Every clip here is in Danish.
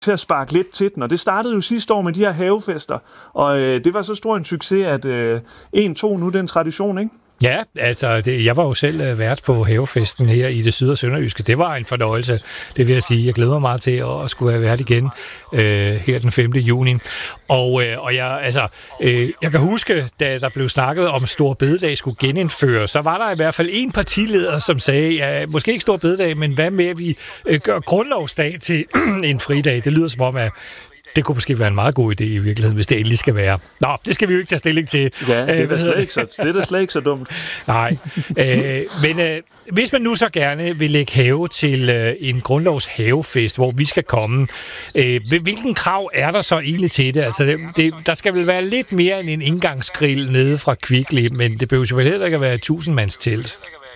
til at sparke lidt til den, og det startede jo sidste år med de her havefester, og det var så stor en succes, at 1-2 nu det er en tradition, ikke? Ja, altså, jeg var jo selv vært på havefesten her i det syd- og sønderjyske. Det var en fornøjelse, det vil jeg sige. Jeg glæder mig meget til at skulle være vært igen her den 5. juni. Og jeg kan huske, da der blev snakket om Store Bededag skulle genindføres, så var der i hvert fald en partileder, som sagde, ja, måske ikke Store Bededag, men hvad med, at vi gør grundlovsdag til en fridag? Det lyder som om, at det kunne måske være en meget god idé i virkeligheden, hvis det endelig skal være. Nå, det skal vi jo ikke tage stilling til. Ja, det er da slet ikke så dumt. Nej, men hvis man nu så gerne vil lægge have til en grundlovshavefest, hvor vi skal komme, hvilken krav er der så egentlig til det? Altså, der skal vel være lidt mere end en indgangsgrill nede fra Kvickly, men det behøver jo heller ikke at være 1000-mands telt.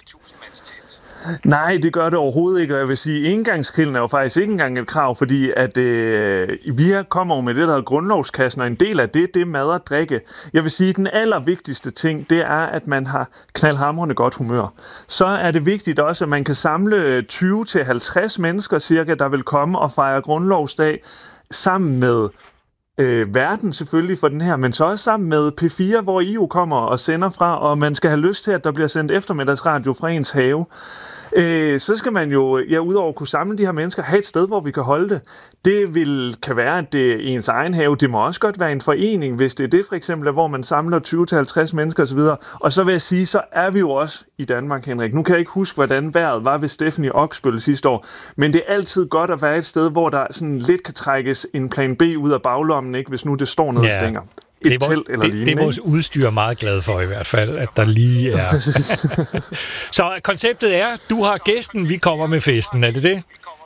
Nej, det gør det overhovedet ikke, og jeg vil sige, at engangsgrillen er jo faktisk ikke engang et krav, fordi at vi kommer med det, der hedder grundlovskassen, og en del af det er mad og drikke. Jeg vil sige, at den allervigtigste ting, det er, at man har knaldhamrende godt humør. Så er det vigtigt også, at man kan samle 20-50 mennesker cirka, der vil komme og fejre grundlovsdag sammen med verden selvfølgelig for den her, men så også sammen med P4, hvor I jo kommer og sender fra, og man skal have lyst til, at der bliver sendt eftermiddagsradio fra ens have. Så skal man jo, udover at kunne samle de her mennesker, have et sted, hvor vi kan holde det. Det kan være, at det er ens egen have. Det må også godt være en forening, hvis det er det for eksempel, hvor man samler 20-50 mennesker osv. Og så vil jeg sige, så er vi jo også i Danmark, Henrik. Nu kan jeg ikke huske, hvordan vejret var ved Stephanie Oksbøl sidste år, men det er altid godt at være et sted, hvor der sådan lidt kan trækkes en plan B ud af baglommen, ikke, hvis nu det står noget og stænger. Det er vores udstyr meget glad for i hvert fald, at der lige er. Så konceptet er, du har gæsten, vi kommer med festen. Er det det?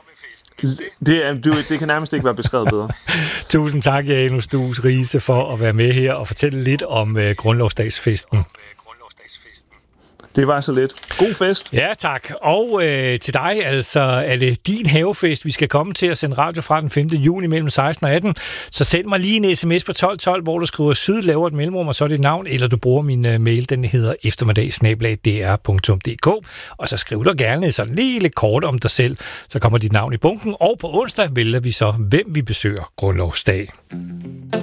Det kan nærmest ikke være beskrevet bedre. Tusind tak, Janus Duus Riise, for at være med her og fortælle lidt om grundlovsdagsfesten. Det var så lidt. God fest. Ja, tak. Og til dig, altså, er det din havefest, vi skal komme til at sende radio fra den 5. juni mellem 16 og 18. Så send mig lige en sms på 1212, hvor du skriver syd, laver et mellemrum, og så er dit navn, eller du bruger min mail, den hedder eftermiddag@dr.dk. Og så skriv du gerne sådan lige lidt kort om dig selv, så kommer dit navn i bunken. Og på onsdag vælger vi så, hvem vi besøger grundlovsdag.